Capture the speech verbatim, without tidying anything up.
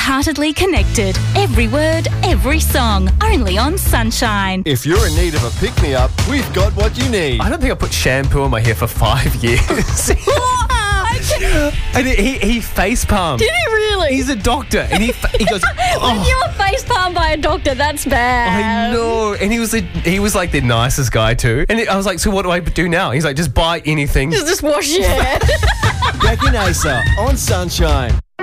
Wholeheartedly connected. Every word, every song. Only on Sunshine. If you're in need of a pick-me-up, we've got what you need. I don't think I put shampoo in my hair for five years. And he, he face palmed. Did he really? He's a doctor. And he he goes, When oh, you were face palmed by a doctor, that's bad. I know. And he was the, he was like the nicest guy too. And I was like, so what do I do now? He's like, just buy anything. Just, just wash your hair. Becky Naser on Sunshine.